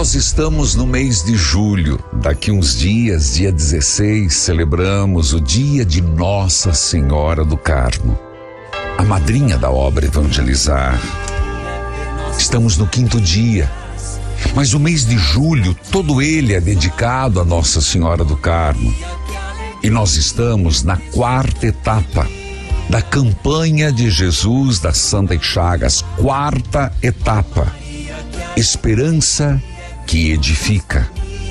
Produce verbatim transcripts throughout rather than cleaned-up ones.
Nós estamos no mês de julho. Daqui uns dias, dia dezesseis, celebramos o dia de Nossa Senhora do Carmo, a madrinha da obra Evangelizar. Estamos no quinto dia, mas o mês de julho, todo ele é dedicado a Nossa Senhora do Carmo. E nós estamos na quarta etapa da campanha de Jesus das Santas Chagas. Quarta etapa. Esperança que edifica.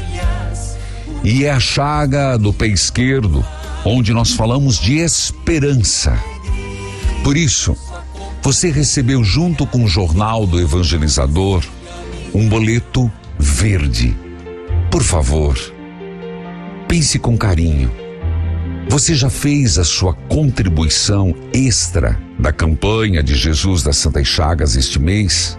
E é a chaga do pé esquerdo, onde nós falamos de esperança. Por isso, você recebeu junto com o jornal do Evangelizador um boleto verde. Por favor, pense com carinho. Você já fez a sua contribuição extra da campanha de Jesus das Santas Chagas este mês?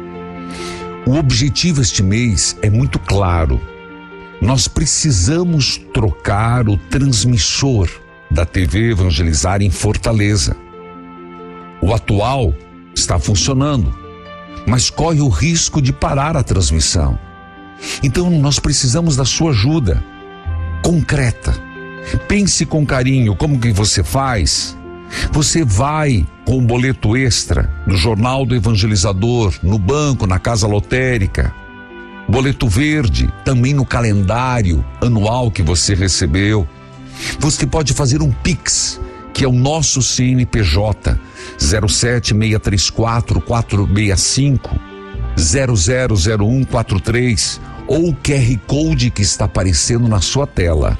O objetivo este mês é muito claro. Nós precisamos trocar o transmissor da T V Evangelizar em Fortaleza. O atual está funcionando, mas corre o risco de parar a transmissão. Então nós precisamos da sua ajuda concreta. Pense com carinho como que você faz. Você vai com o boleto extra do jornal do Evangelizador, no banco, na casa lotérica, boleto verde, também no calendário anual que você recebeu. Você pode fazer um Pix, que é o nosso C N P J, zero sete seis três quatro quatro seis cinco zero zero zero um quatro três, ou o Q R Code que está aparecendo na sua tela.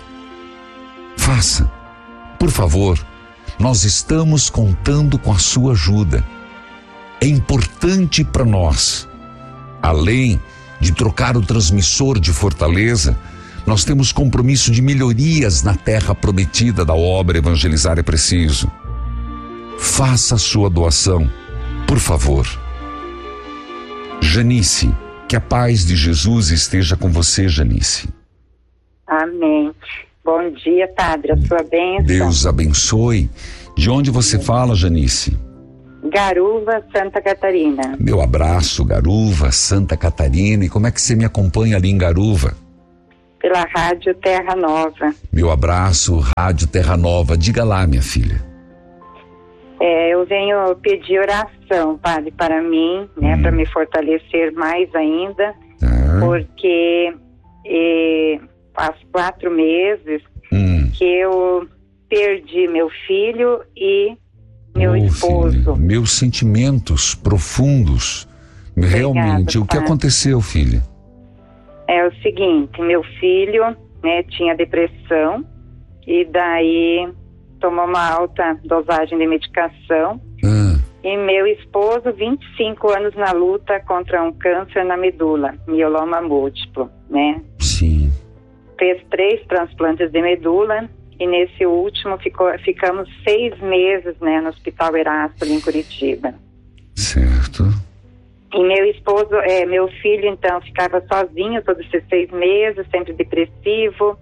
Faça, por favor. Nós estamos contando com a sua ajuda. É importante para nós. Além de trocar o transmissor de Fortaleza, nós temos compromisso de melhorias na terra prometida da obra Evangelizar é Preciso. Faça a sua doação, por favor. Janice, que a paz de Jesus esteja com você, Janice. Amém. Bom dia, Padre, a sua bênção. Deus abençoe. De onde você fala, Janice? Garuva, Santa Catarina. Meu abraço, Garuva, Santa Catarina. E como é que você me acompanha ali em Garuva? Pela Rádio Terra Nova. Meu abraço, Rádio Terra Nova. Diga lá, minha filha. É, eu venho pedir oração, Padre, para mim, né, hum. para me fortalecer mais ainda, ah. porque... E, faz quatro meses hum. que eu perdi meu filho e meu oh, esposo. Filha, meus sentimentos profundos. Obrigada, realmente, o que aconteceu, filha? É o seguinte, meu filho, né, tinha depressão e daí tomou uma alta dosagem de medicação. Ah. E meu esposo, vinte e cinco anos na luta contra um câncer na medula, mieloma múltiplo, né? Sim. Fez três transplantes de medula e nesse último ficou, ficamos seis meses, né, no Hospital Erasto, em Curitiba. Certo. E meu esposo, é, meu filho, então, ficava sozinho todos esses seis meses, sempre depressivo.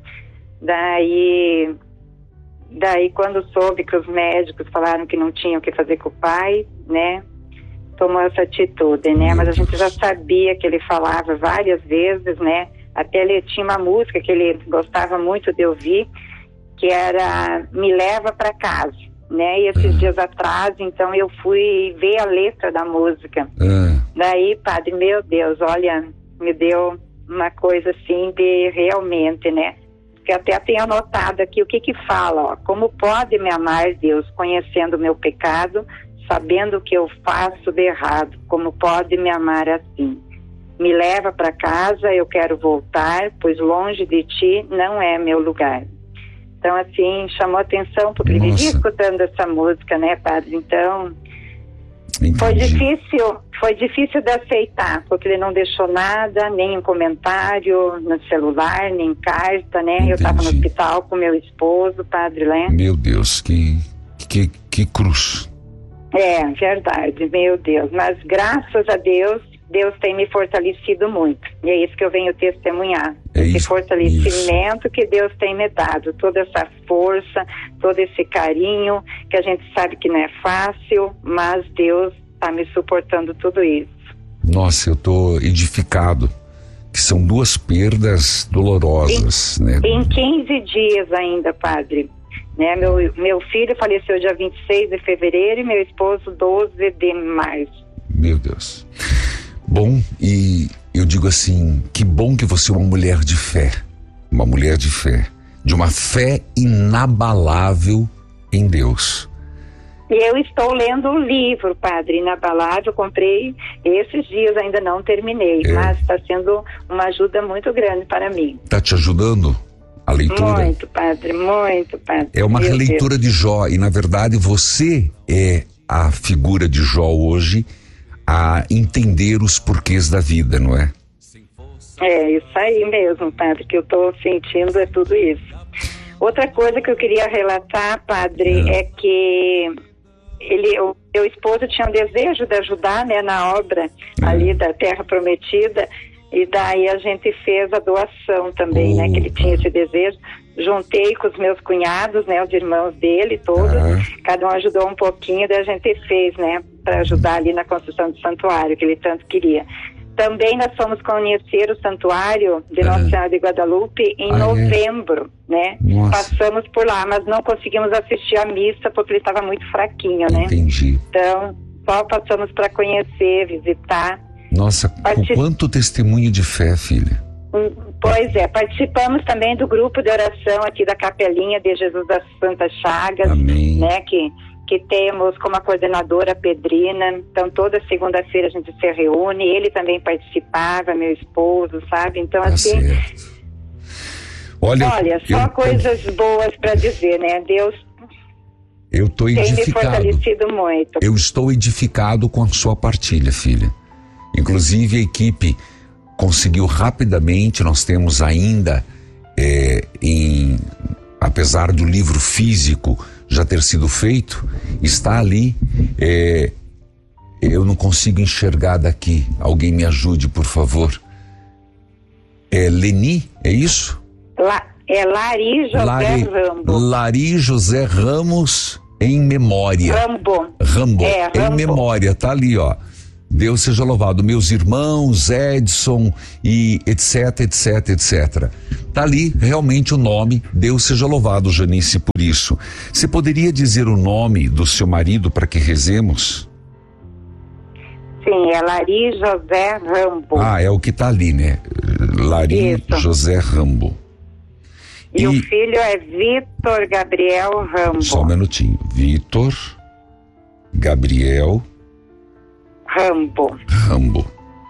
Daí, daí quando soube que os médicos falaram que não tinham o que fazer com o pai, né, tomou essa atitude, né? Mas a gente já sabia que ele falava várias vezes, né? Até ele tinha uma música que ele gostava muito de ouvir, que era Me Leva Pra Casa, né? E esses dias atrás, então, eu fui ver a letra da música. Uhum. Daí, Padre, meu Deus, olha, me deu uma coisa assim de realmente, né? Que até tenho anotado aqui o que que fala, ó. Como pode me amar, Deus, conhecendo o meu pecado, sabendo o que eu faço de errado? Como pode me amar assim? Me leva para casa, eu quero voltar, pois longe de ti não é meu lugar. Então, assim, chamou atenção, porque ele vivia escutando essa música, né, Padre? Então, Entendi. foi difícil, foi difícil de aceitar, porque ele não deixou nada, nem um comentário no celular, nem carta, né? Entendi. Eu estava no hospital com meu esposo, Padre, né? Meu Deus, que, que, que cruz. É, verdade, meu Deus. Mas, graças a Deus, Deus tem me fortalecido muito. E é isso que eu venho testemunhar. É esse isso, fortalecimento isso. que Deus tem me dado. Toda essa força, todo esse carinho, que a gente sabe que não é fácil, mas Deus está me suportando tudo isso. Nossa, eu estou edificado que são duas perdas dolorosas, em, né? Em quinze dias ainda, padre. Né? Meu, meu filho faleceu dia vinte e seis de fevereiro e meu esposo doze de março. Meu Deus. Bom, e eu digo assim, que bom que você é uma mulher de fé, uma mulher de fé, de uma fé inabalável em Deus. E eu estou lendo um livro, padre, inabalável, comprei esses dias, ainda não terminei, é. Mas está sendo uma ajuda muito grande para mim. Está te ajudando a leitura? Muito, padre, muito, padre. É uma Meu releitura Deus. de Jó, e na verdade você é a figura de Jó hoje a entender os porquês da vida, não é? É, isso aí mesmo, padre, que eu estou sentindo é tudo isso. Outra coisa que eu queria relatar, padre, é, é que ele, o meu esposo tinha um desejo de ajudar, né, na obra é. ali da Terra Prometida, e daí a gente fez a doação também, Opa. né, que ele tinha esse desejo. Juntei com os meus cunhados, né, os irmãos dele, todos, ah. cada um ajudou um pouquinho, daí a gente fez, né, para ajudar ali na construção do santuário, que ele tanto queria. Também nós fomos conhecer o santuário de Nossa Senhora de Guadalupe em ah, novembro, é? né? Nossa. Passamos por lá, mas não conseguimos assistir a missa porque ele estava muito fraquinho, né? Entendi. Então, só passamos para conhecer, visitar. Nossa, Particip... quanto testemunho de fé, filha. Pois é, participamos também do grupo de oração aqui da Capelinha de Jesus das Santas Chagas, Amém. né? Que que temos como a coordenadora Pedrina. Então toda segunda-feira a gente se reúne, ele também participava, meu esposo, sabe? Então tá assim, certo. Olha, olha só eu, coisas eu, boas para dizer, né? Deus eu tô tem edificado. me fortalecido muito. Eu estou edificado com a sua partilha, filha. Inclusive a equipe conseguiu rapidamente, nós temos ainda é, em, apesar do livro físico já ter sido feito, está ali, é, eu não consigo enxergar daqui, alguém me ajude, por favor. É Leni, é isso? La, é Lari José Lari, Rambo. Lari José Ramos em memória. Rambo. Rambo, é, em Rambo. memória, tá ali, ó. Deus seja louvado, meus irmãos, Edson e etc, etc, etcétera. Tá ali realmente o nome, Deus seja louvado, Janice, por isso. Você poderia dizer o nome do seu marido para que rezemos? Sim, é Lari José Rambo. Ah, é o que tá ali, né? Lari isso. José Rambo. E, e o filho é Vitor Gabriel Rambo. Só um minutinho, Vitor Gabriel Rambo. Rambo.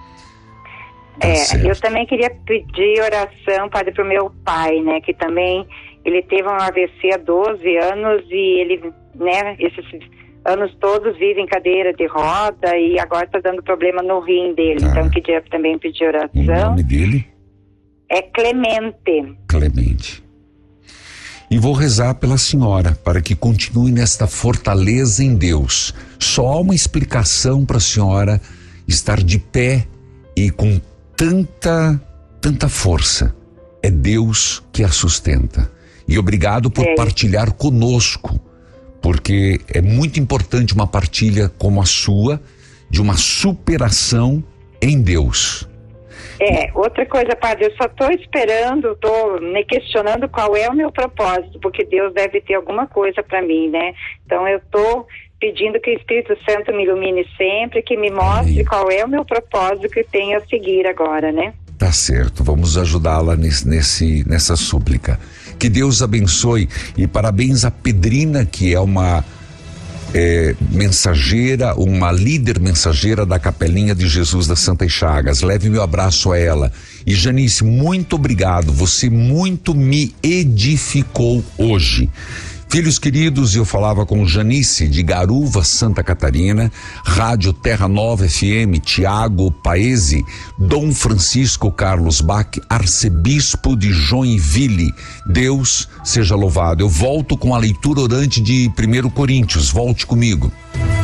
Tá é, certo. Eu também queria pedir oração, padre, pro meu pai, né, que também, ele teve um A V C há doze anos e ele, né, esses anos todos vive em cadeira de roda e agora tá dando problema no rim dele, tá. Então queria também pedir oração. O nome dele? É Clemente. Clemente. E vou rezar pela senhora, para que continue nesta fortaleza em Deus. Só há uma explicação para a senhora estar de pé e com tanta, tanta força. É Deus que a sustenta. E obrigado por é. partilhar conosco, porque é muito importante uma partilha como a sua, de uma superação em Deus. É, outra coisa, padre, eu só estou esperando, estou me questionando qual é o meu propósito, porque Deus deve ter alguma coisa para mim, né? Então eu estou pedindo que o Espírito Santo me ilumine sempre, que me mostre Amém. Qual é o meu propósito que tenho a seguir agora, né? Tá certo, vamos ajudá-la nesse, nesse, nessa súplica. Que Deus abençoe e parabéns à Pedrina, que é uma É, mensageira, uma líder mensageira da Capelinha de Jesus das Santas Chagas. Leve meu abraço a ela. E Janice, muito obrigado, você muito me edificou hoje. Filhos queridos, eu falava com Janice de Garuva, Santa Catarina, Rádio Terra Nova F M, Tiago Paese, Dom Francisco Carlos Bach, arcebispo de Joinville. Deus seja louvado. Eu volto com a leitura orante de primeiro Coríntios. Volte comigo.